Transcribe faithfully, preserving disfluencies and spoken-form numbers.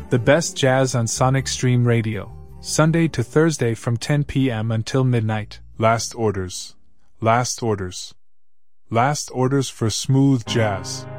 The best jazz on Sonic Stream Radio, Sunday to Thursday from ten p.m. until midnight. Last orders. Last orders. Last orders for smooth jazz.